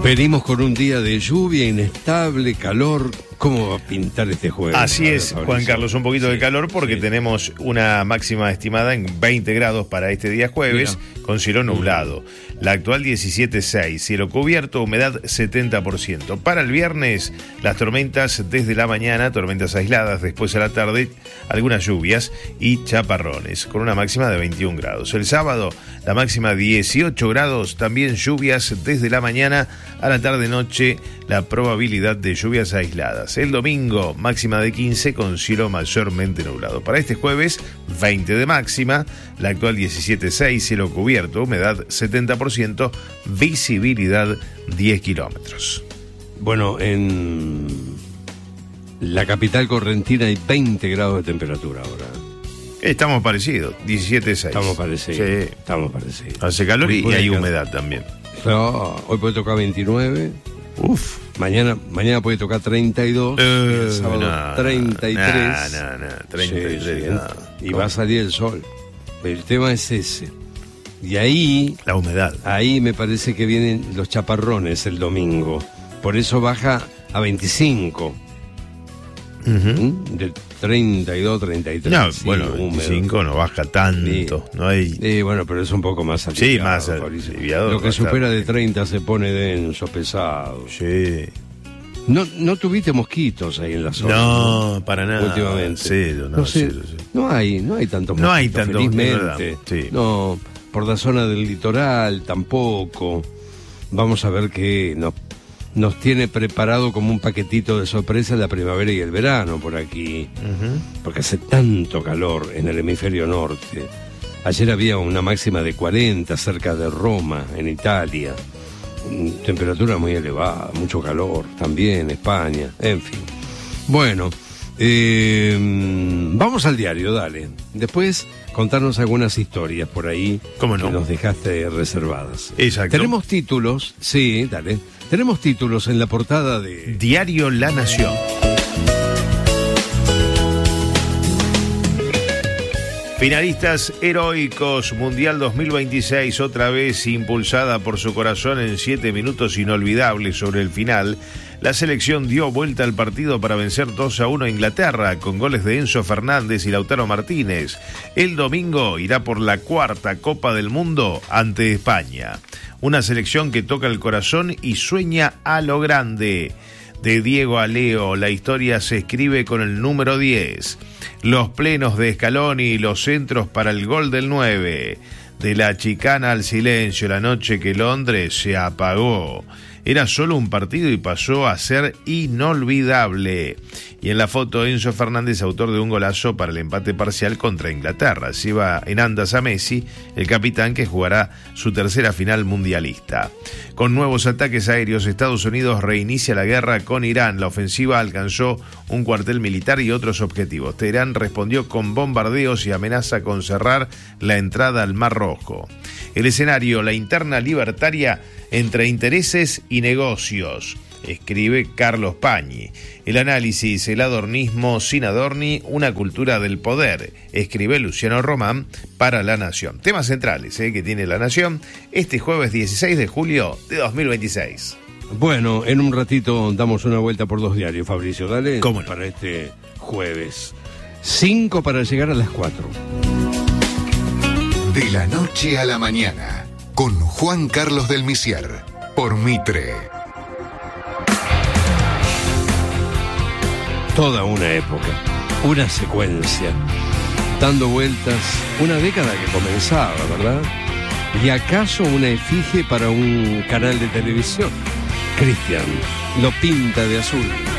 Venimos con un día de lluvia, inestable, calor. ¿Cómo va a pintar este jueves? Así es, Juan Carlos, un poquito de calor porque tenemos una máxima estimada en 20 grados para este día jueves, con cielo nublado. La actual 17.6, cielo cubierto, humedad 70%. Para el viernes, las tormentas desde la mañana, tormentas aisladas, después a la tarde, algunas lluvias y chaparrones, con una máxima de 21 grados. El sábado, la máxima 18 grados, también lluvias desde la mañana a la tarde-noche, la probabilidad de lluvias aisladas. El domingo, máxima de 15 con cielo mayormente nublado. Para este jueves, 20 de máxima, la actual 17.6, cielo cubierto, humedad 70%, visibilidad 10 kilómetros. Bueno, en la capital correntina hay 20 grados de temperatura ahora. Estamos parecidos, 17.6. Estamos parecidos. Sí. Estamos parecidos. Hace calor y hay humedad también. No, hoy puede tocar 29. Uf. Mañana puede tocar 32. El sábado 33. 33. Sí, y va a salir el sol. El tema es ese. Y ahí... la humedad. Ahí me parece que vienen los chaparrones el domingo. Por eso baja a 25. De 32, 33. No, sí, bueno, 25 no baja tanto. Sí. No hay... bueno, pero es un poco más aliviado. Sí, más aliviado. Lo que supera de 30 se pone denso, pesado. Sí. ¿No tuviste mosquitos ahí en la zona? No, para nada. Últimamente. Cero, no sé, sí. No hay tantos mosquitos. No hay tantos, felizmente. Sí. No, por la zona del litoral tampoco. Vamos a ver qué nos tiene preparado como un paquetito de sorpresa la primavera y el verano por aquí. Porque hace tanto calor en el hemisferio norte. Ayer había una máxima de 40 cerca de Roma, en Italia. Temperatura muy elevada, mucho calor también, España, en fin. Bueno, vamos al diario, dale. Después contarnos algunas historias por ahí que nos dejaste reservadas. Exacto. Tenemos títulos, sí, dale. Tenemos títulos en la portada de Diario La Nación. Finalistas heroicos, Mundial 2026, otra vez impulsada por su corazón en 7 minutos inolvidables sobre el final. La selección dio vuelta al partido para vencer 2-1 a Inglaterra, con goles de Enzo Fernández y Lautaro Martínez. El domingo irá por la 4ª Copa del Mundo ante España. Una selección que toca el corazón y sueña a lo grande. De Diego a Leo, la historia se escribe con el número 10. Los plenos de Scaloni y los centros para el gol del 9. De la chicana al silencio, la noche que Londres se apagó. Era solo un partido y pasó a ser inolvidable. Y en la foto, Enzo Fernández, autor de un golazo para el empate parcial contra Inglaterra. Lleva en andas a Messi, el capitán que jugará su tercera final mundialista. Con nuevos ataques aéreos, Estados Unidos reinicia la guerra con Irán. La ofensiva alcanzó un cuartel militar y otros objetivos. Teherán respondió con bombardeos y amenaza con cerrar la entrada al Mar Rojo. El escenario, la interna libertaria entre intereses y negocios, escribe Carlos Pañi. El análisis, el adornismo sin Adorni, una cultura del poder, escribe Luciano Román para La Nación. Temas centrales que tiene La Nación este jueves 16 de julio de 2026. Bueno, en un ratito damos una vuelta por los diarios, Fabricio, dale. ¿Cómo no? Para este jueves. 5 para llegar a las 4. De la noche a la mañana, con Juan Carlos del Misier, por Mitre. Toda una época, una secuencia, dando vueltas, una década que comenzaba, ¿verdad? ¿Y acaso una efigie para un canal de televisión? Cristian lo pinta de azul.